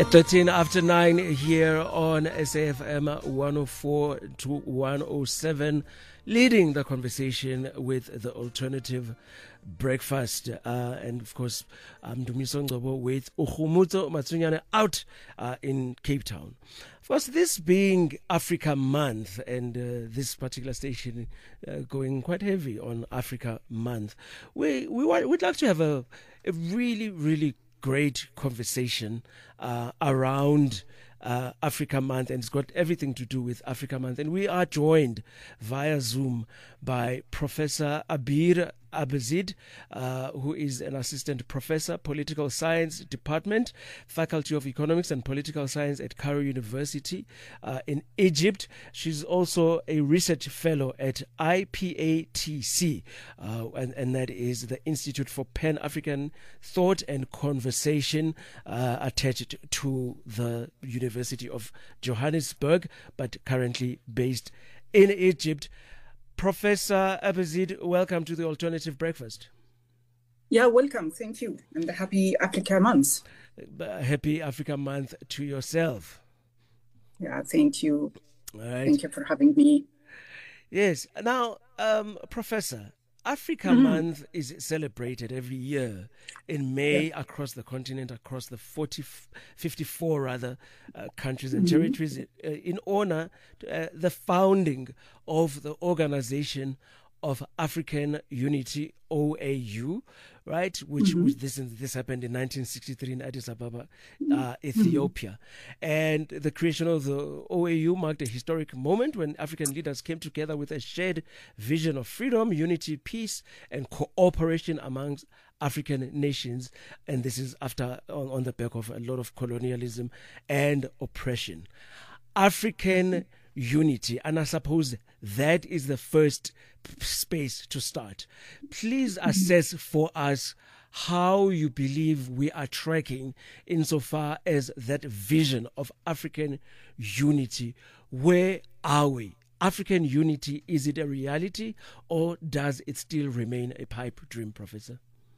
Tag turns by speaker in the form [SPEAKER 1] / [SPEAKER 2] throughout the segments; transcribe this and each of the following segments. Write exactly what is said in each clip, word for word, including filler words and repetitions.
[SPEAKER 1] thirteen after nine here on S A F M one oh four to one oh seven, leading the conversation with the alternative breakfast. Uh, and of course, I'm Dumiso Ngcobo with Ukgomotso Matsunyane out uh, in Cape Town. Of course, this being Africa Month, and uh, this particular station uh, going quite heavy on Africa Month, we, we want, we'd like to have a, a really, really great conversation uh, around uh, Africa Month, and it's got everything to do with Africa Month. And we are joined via Zoom by Professor Abir Abazid, uh, who is an assistant professor, political science department, Faculty of Economics and Political Science at Cairo University uh, in Egypt. She's also a research fellow at I P A T C, uh, and, and that is the Institute for Pan-African Thought and Conversation, uh, attached to the University of Johannesburg, but currently based in Egypt. Professor Abazid, welcome to the Alternative Breakfast.
[SPEAKER 2] Yeah, welcome. Thank you. And happy Africa Month.
[SPEAKER 1] Happy Africa Month to yourself.
[SPEAKER 2] Yeah, thank you.
[SPEAKER 1] All right.
[SPEAKER 2] Thank you for having me.
[SPEAKER 1] Yes. Now, um, Professor, Africa mm-hmm. Month is celebrated every year in May yeah. across the continent, across the forty, fifty-four rather uh, countries and mm-hmm. territories, uh, in honor to uh, the founding of the Organization of African Unity, O A U, right? Which, mm-hmm. which this this happened in nineteen sixty-three in Addis Ababa, uh, Ethiopia, mm-hmm. and the creation of the O A U marked a historic moment when African leaders came together with a shared vision of freedom, unity, peace, and cooperation amongst African nations. And this is after on, on the back of a lot of colonialism and oppression. African unity, and I suppose that is the first space to start. Please assess for us how you believe we are tracking insofar as that vision of African unity. Where are we? African unity, is it a reality, or does it still remain a pipe dream, Professor?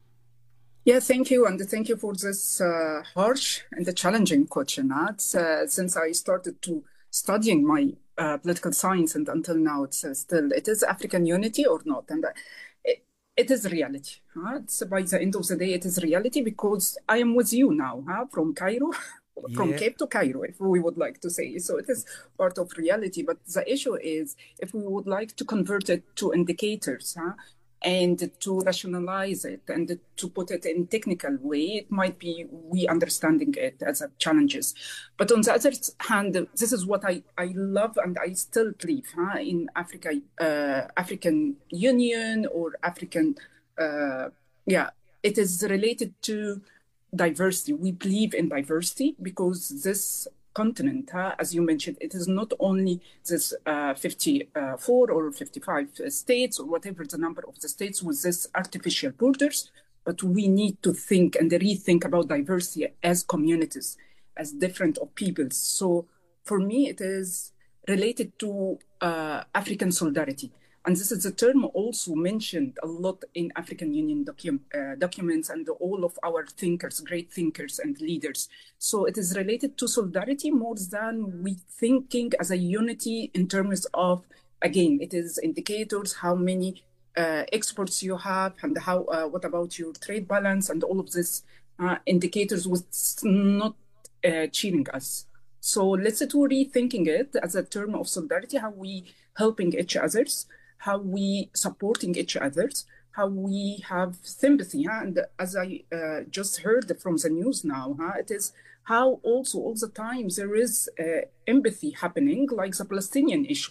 [SPEAKER 2] Yeah, thank you. And thank you for this uh, harsh and the challenging question. Uh, since I started to studying my uh, political science, and until now it's uh, still, it is African unity or not? And uh, it, it is reality. Huh? It's, by the end of the day, it is reality, because I am with you now, huh? From Cairo, yeah. from Cape to Cairo, if we would like to say. So it is part of reality. But the issue is, if we would like to convert it to indicators, huh? and to rationalize it and to put it in technical way, it might be we understanding it as a challenges. But on the other hand, this is what I, I love and I still believe huh, in Africa, uh, African Union or African, uh, yeah, it is related to diversity. We believe in diversity because this continent, huh? As you mentioned, it is not only this uh, fifty-four or fifty-five states or whatever the number of the states with this artificial borders, but we need to think and rethink about diversity as communities, as different of peoples. So for me, it is related to uh, African solidarity. And this is a term also mentioned a lot in African Union docu- uh, documents and all of our thinkers, great thinkers and leaders. So it is related to solidarity more than we thinking as a unity in terms of, again, it is indicators, how many uh, exports you have and how, uh, what about your trade balance and all of this uh, indicators was not uh, cheering us. So let's do rethinking it as a term of solidarity, how we helping each others, how we supporting each other, how we have sympathy. Huh? And as I uh, just heard from the news now, huh? it is how also all the time there is uh, empathy happening, like the Palestinian issue.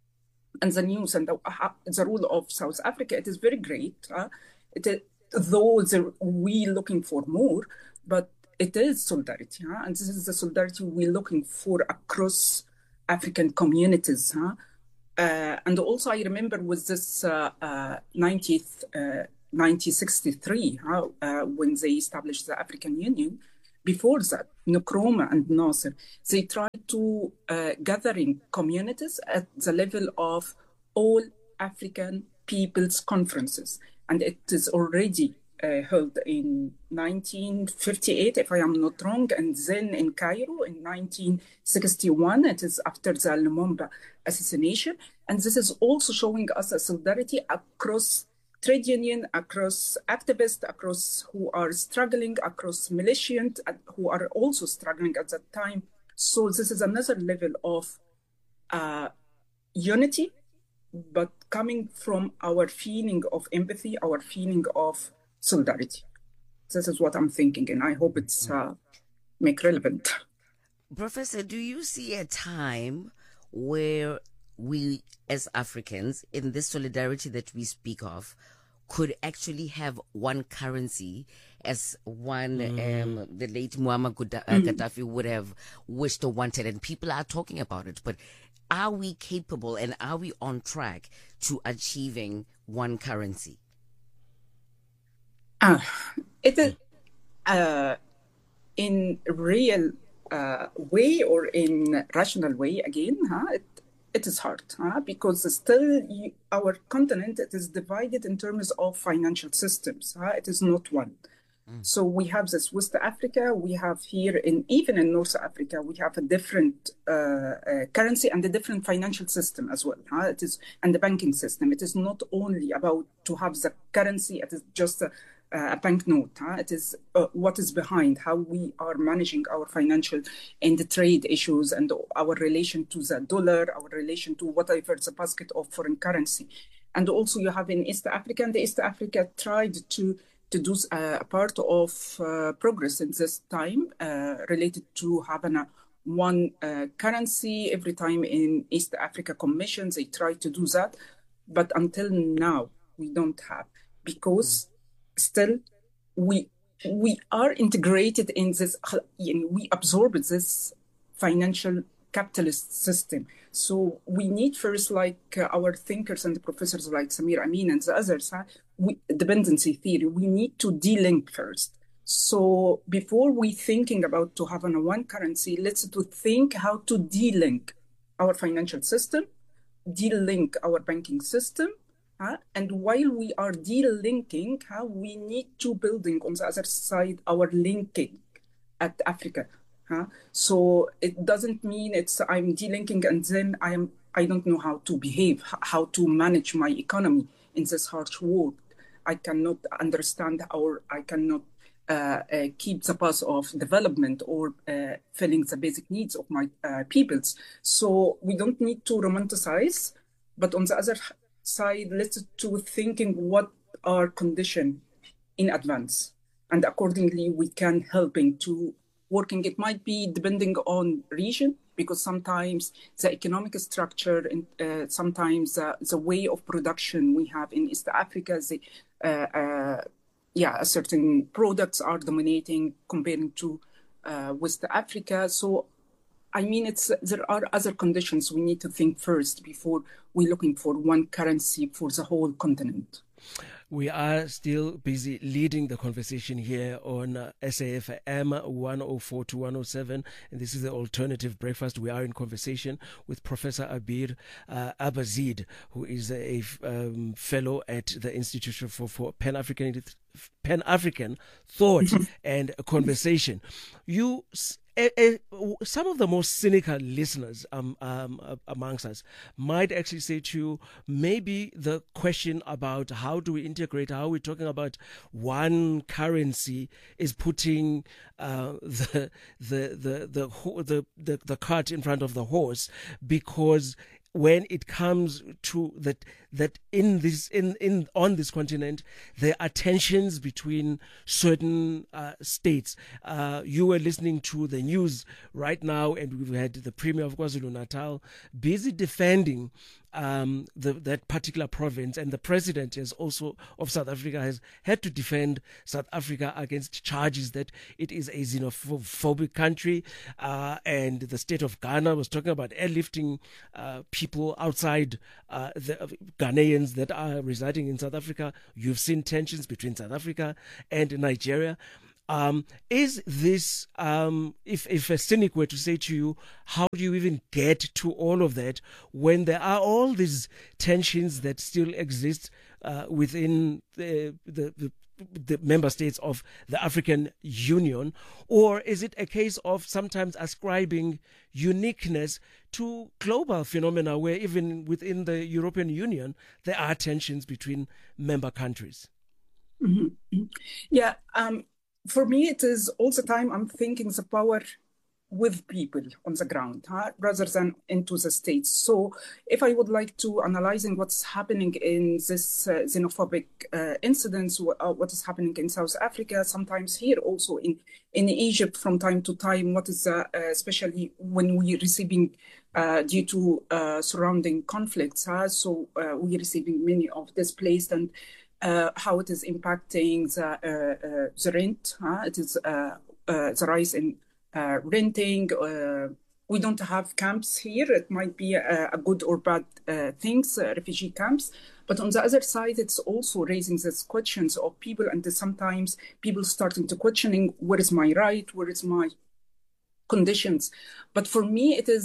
[SPEAKER 2] And the news and the, uh, the rule of South Africa, it is very great. Huh? It is, though there, we looking for more, but it is solidarity. Huh? And this is the solidarity we're looking for across African communities. Huh? Uh, and also, I remember with this uh, uh, nineteenth, uh, nineteen sixty-three, uh, uh, when they established the African Union. Before that, Nkrumah and Nasser, they tried to uh, gathering communities at the level of all African people's conferences. And it is already uh, held in nineteen fifty-eight, if I am not wrong, and then in Cairo in nineteen sixty-one. It is after the Lumumba assassination. And this is also showing us a solidarity across trade union, across activists, across who are struggling, across militiant who are also struggling at that time. So this is another level of uh, unity, but coming from our feeling of empathy, our feeling of solidarity. This is what I'm thinking, and I hope it's uh, make relevant.
[SPEAKER 3] Professor, do you see a time where we as Africans, in this solidarity that we speak of, could actually have one currency, as one mm. um, the late Muammar Gaddafi mm. would have wished or wanted, and people are talking about it, but are we capable and are we on track to achieving one currency?
[SPEAKER 2] Uh, it is uh, in real uh, way or in rational way, again, huh? it, it is hard huh? because still you, our continent, it is divided in terms of financial systems. Huh? It is not one. Mm. So we have this West Africa, we have here, in even in North Africa, we have a different uh, uh, currency and a different financial system as well. Huh? It is, and the banking system. It is not only about to have the currency, it is just a Uh, a banknote. Huh? It is uh, what is behind how we are managing our financial and the trade issues and our relation to the dollar, our relation to whatever the basket of foreign currency. And also you have in East Africa, and the East Africa tried to to do uh, a part of uh, progress in this time uh, related to having a one uh, currency every time in East Africa Commission. They try to do that, but until now we don't have, because mm. still we we are integrated in this, we absorb this financial capitalist system. So we need first, like uh, our thinkers and the professors like Samir Amin and the others, huh? we, dependency theory, we need to de-link first. So before we thinking about to have an one currency, let's to think how to de-link our financial system, de-link our banking system. Huh? And while we are de-linking, how we need to building on the other side our linking at Africa. Huh? So it doesn't mean it's I'm de-linking and then I am I don't know how to behave, how to manage my economy in this harsh world. I cannot understand or I cannot uh, uh, keep the path of development or uh, filling the basic needs of my uh, peoples. So we don't need to romanticize, but on the other side, let's to thinking what are conditions in advance, and accordingly we can helping to working. It might be depending on region, because sometimes the economic structure and uh, sometimes uh, the way of production we have in East Africa, the uh, uh, yeah, certain products are dominating comparing to uh, West Africa. So I mean, it's there are other conditions we need to think first before we're looking for one currency for the whole continent.
[SPEAKER 1] We are still busy leading the conversation here on uh, S A F M one oh four to one oh seven, and this is the Alternative Breakfast. We are in conversation with Professor Abir uh, Abazid, who is a um, fellow at the Institution for, for Pan-African Pan-African Thought and Conversation. You. A, a, some of the most cynical listeners um, um, amongst us might actually say to you, maybe the question about how do we integrate, how we're talking about one currency is putting uh, the, the, the, the, the, the, the cart in front of the horse, because when it comes to that, that in this, in, in, on this continent, there are tensions between certain uh, states. Uh, you were listening to the news right now, and we've had the Premier of KwaZulu-Natal busy defending um, the, that particular province, and the President has also of South Africa has had to defend South Africa against charges that it is a xenophobic country, uh, and the state of Ghana was talking about airlifting uh, people outside uh, the uh, Ghanaians that are residing in South Africa. You've seen tensions between South Africa and Nigeria. Um, is this, um, if, if a cynic were to say to you, how do you even get to all of that when there are all these tensions that still exist uh, within the, the, the the member states of the African Union? Or is it a case of sometimes ascribing uniqueness to global phenomena where even within the European Union, there are tensions between member countries?
[SPEAKER 2] Mm-hmm. Yeah, um, for me, it is all the time I'm thinking the power with people on the ground, huh, rather than into the states. So if I would like to analyzing what's happening in this uh, xenophobic uh, incidents, uh, what is happening in South Africa, sometimes here also in, in Egypt from time to time, what is, uh, uh, especially when we're receiving uh, due to uh, surrounding conflicts, huh, so uh, we're receiving many of displaced and uh, how it is impacting the, uh, uh, the rent, huh? It is uh, uh, the rise in Uh, renting. Uh, we don't have camps here. It might be a, a good or bad uh, things, uh, refugee camps. But on the other side, it's also raising these questions of people, and sometimes people starting to questioning, where is my right? Where is my conditions? But for me, it is,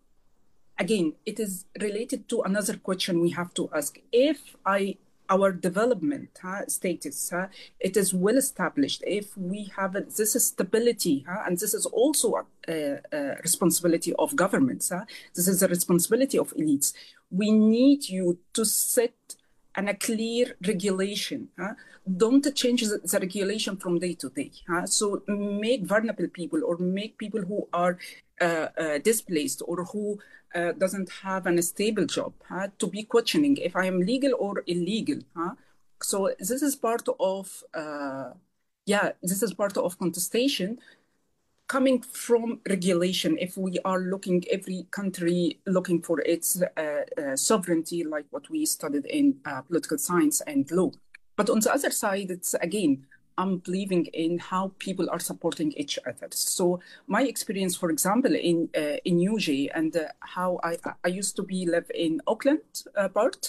[SPEAKER 2] again, it is related to another question we have to ask. If I our development huh, status, huh, it is well established. If we have a, this is stability, huh, and this is also a, a responsibility of governments. Huh, this is a responsibility of elites. We need you to set an, a clear regulation. Huh? Don't change the, the regulation from day to day. Huh? So make vulnerable people or make people who are uh, uh, displaced or who Uh, doesn't have a stable job, huh, to be questioning if I am legal or illegal. Huh? So this is part of, uh, yeah, this is part of contestation coming from regulation. If we are looking, every country looking for its uh, uh, sovereignty, like what we studied in uh, political science and law. But on the other side, it's again, I'm believing in how people are supporting each other. So my experience, for example, in uh, in U G and uh, how I I used to be live in Auckland uh, part,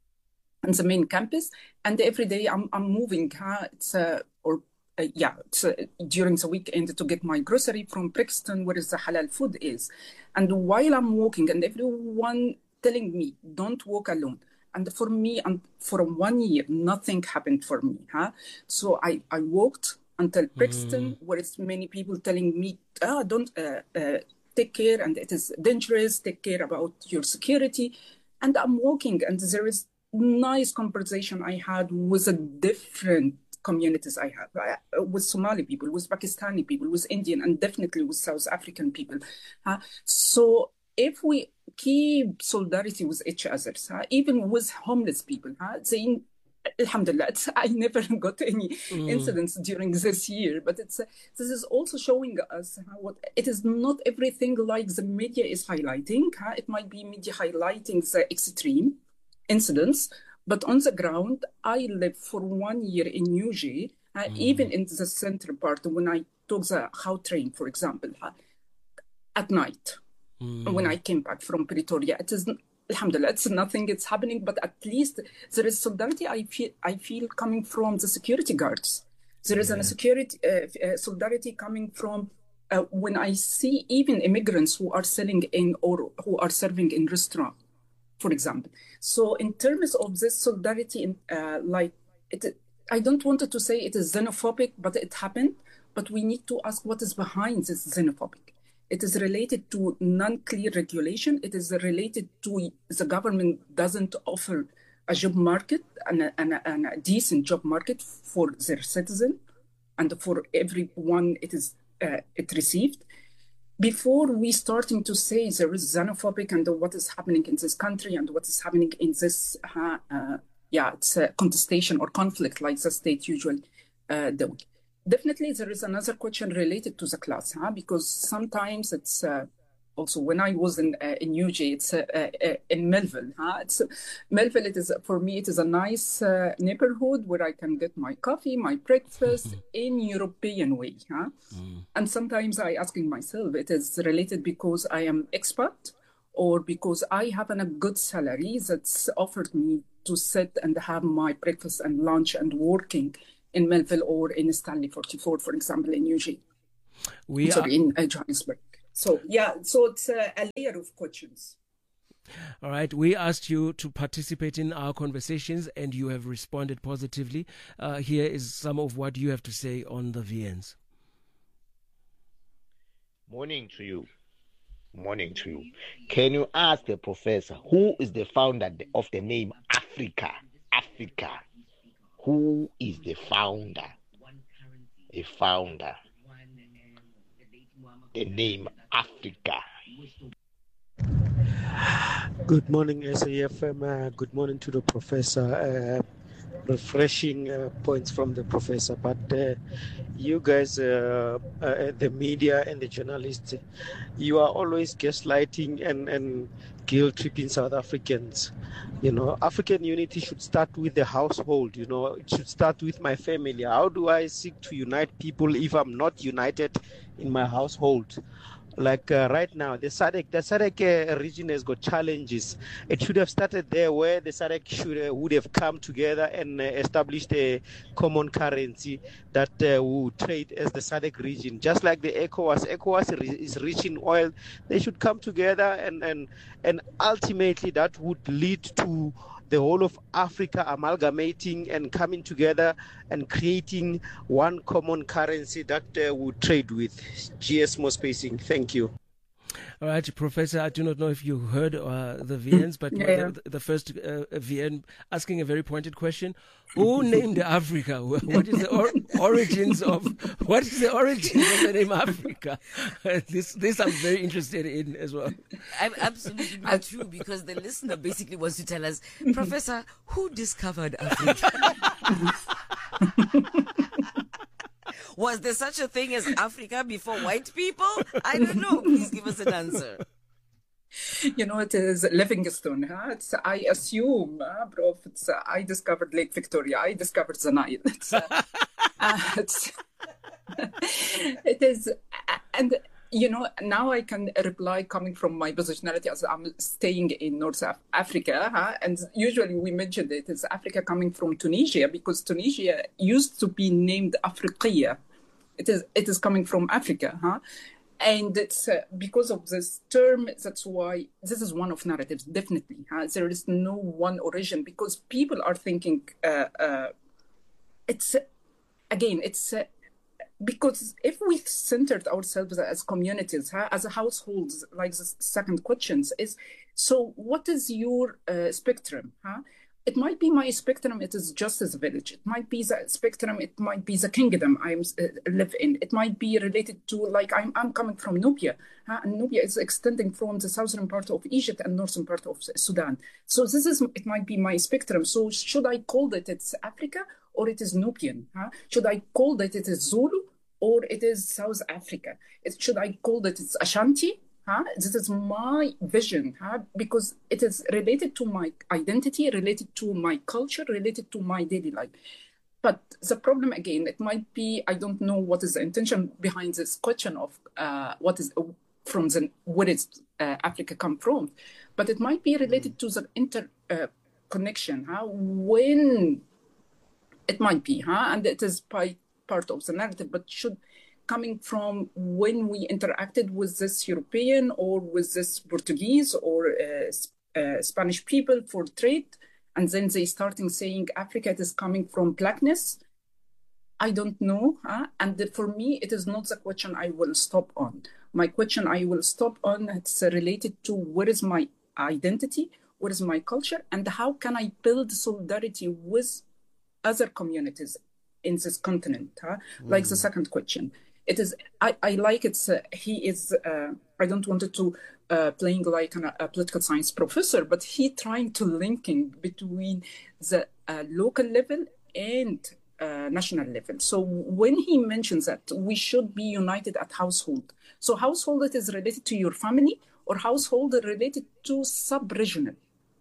[SPEAKER 2] and the main campus, and every day I'm I'm moving. Huh? It's uh, or uh, yeah, it's, uh, during the weekend to get my grocery from Brixton, where is the halal food is, and while I'm walking, and everyone telling me don't walk alone. And for me, and for one year, nothing happened for me. Huh? So I, I walked until Brixton, mm. where it's many people telling me, ah, don't uh, uh, take care, and it is dangerous, take care about your security. And I'm walking, and there is nice conversation I had with a different communities I have, uh, with Somali people, with Pakistani people, with Indian, and definitely with South African people. Huh? So if we keep solidarity with each other, huh? Even with homeless people, huh? They, alhamdulillah, it's, I never got any mm. incidents during this year, but it's uh, this is also showing us how what it is not everything like the media is highlighting. Huh? It might be media highlighting the extreme incidents, but on the ground, I lived for one year in U G, uh, mm. even in the center part, when I took the Gautrain, for example, huh? At night. Mm. When I came back from Pretoria, it is, alhamdulillah, it's nothing, it's happening, but at least there is solidarity I feel, I feel coming from the security guards. There is yeah. a security uh, uh, solidarity coming from uh, when I see even immigrants who are selling in or who are serving in restaurant, for example. So in terms of this solidarity, uh, like it, I don't want to say it is xenophobic, but it happened. But we need to ask what is behind this xenophobic. It is related to non-clear regulation. It is related to the government doesn't offer a job market and a, and a, and a decent job market for their citizen and for everyone it is uh, it received. Before we starting to say there is xenophobic and what is happening in this country and what is happening in this uh, uh, yeah it's a contestation or conflict like the state usually uh, do. Definitely, there is another question related to the class, huh? Because sometimes it's uh, also when I was in uh, in U G, it's uh, uh, in Melville. Huh? It's uh, Melville. It is for me. It is a nice uh, neighborhood where I can get my coffee, my breakfast in European way. Huh? Mm. And sometimes I asking myself, it is related because I am expat, or because I have an, a good salary that's offered me to sit and have my breakfast and lunch and working in Melville or in Stanley forty-four, for example, in U G. We Sorry, are... in uh, Johannesburg. So, yeah, so it's uh, a layer of questions.
[SPEAKER 1] All right. We asked you to participate in our conversations and you have responded positively. Uh, here is some of what you have to say on the V Ns.
[SPEAKER 4] Morning to you. Morning to you. Can you ask the professor who is the founder of the name Africa? Africa. Who is the founder? A founder. The name Africa.
[SPEAKER 5] Good morning, S A F M. Uh, good morning to the professor. Uh, refreshing uh, points from the professor. But uh, you guys, uh, uh, the media and the journalists, you are always gaslighting and, and guilt-tripping South Africans. You know, African unity should start with the household. You know, it should start with my family. How do I seek to unite people if I'm not united in my household? Like uh, right now, the S A D C, the S A D C uh, region has got challenges. It should have started there where the S A D C should uh, would have come together and uh, established a common currency that uh, would trade as the S A D C region. Just like the ECOWAS, ECOWAS is rich in oil. They should come together and and and ultimately that would lead to the whole of Africa amalgamating and coming together and creating one common currency that uh, would trade with. G S more spacing. Thank you.
[SPEAKER 1] All right, Professor, I do not know if you heard uh, the V Ns, but
[SPEAKER 2] Yeah.
[SPEAKER 1] the, the first uh, V N asking a very pointed question. Who named Africa? What is the or- origins of, what is the origins of the name Africa? this, this I'm very interested in as well.
[SPEAKER 3] I'm absolutely true, because the listener basically wants to tell us, Professor, who discovered Africa? Was there such a thing as Africa before white people? I don't know. Please give us an answer.
[SPEAKER 2] You know, it is Livingstone. Huh? It's, I assume, uh, Prof, it's, uh, I discovered Lake Victoria. I discovered the Nile. It's, uh, uh, it's, it is, uh, and you know, now I can reply coming from my positionality as I'm staying in North Af- Africa. Huh? And usually we mentioned it as Africa coming from Tunisia, because Tunisia used to be named Afriqiya. It is, it is coming from Africa. Huh? And it's uh, because of this term, that's why this is one of narratives, definitely. Huh? There is no one origin, because people are thinking, uh, uh, it's, uh, again, it's, uh, because if we centered ourselves as communities, huh, as households, like the second questions is, so what is your uh, spectrum? Huh? It might be my spectrum, it is just as a village. It might be the spectrum, it might be the kingdom I uh, live in. It might be related to, like, I'm, I'm coming from Nubia. Huh? And Nubia is extending from the southern part of Egypt and northern part of Sudan. So this is, it might be my spectrum. So should I call it it's Africa or it is Nubian? Huh? Should I call it it is Zulu or it is South Africa? It, should I call it it's Ashanti? Huh? This is my vision, huh? Because it is related to my identity, related to my culture, related to my daily life. But the problem, again, it might be, I don't know what is the intention behind this question of uh, what is uh, from the, where is uh, Africa come from? But it might be related to the inter uh, connection, huh? When it might be, huh? And it is by part of the narrative, but should coming from when we interacted with this European or with this Portuguese or uh, uh, Spanish people for trade, and then they starting saying Africa is coming from blackness. I don't know. Huh? And the, for me, it is not the question I will stop on. My question I will stop on, it's related to where is my identity, what is my culture, and how can I build solidarity with other communities in this continent, huh? Mm. Like the second question. It is, I, I like it's, uh, he is, uh, I don't want it to uh, playing like an, a political science professor, but he trying to linking between the uh, local level and uh, national level. So when he mentions that we should be united at household, so household, it is related to your family, or household related to sub-regional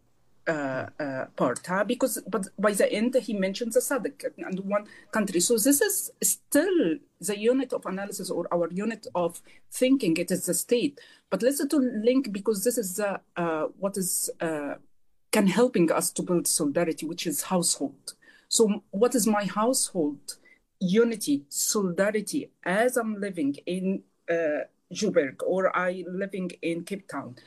[SPEAKER 2] uh, uh, part, huh? Because but by the end he mentions the S A D C and one country. So this is still the unit of analysis or our unit of thinking. It is the state. But let's to link, because this is the uh, what is uh, can helping us to build solidarity, which is household. So what is my household unity, solidarity as I'm living in uh, Joburg or I living in Cape Town?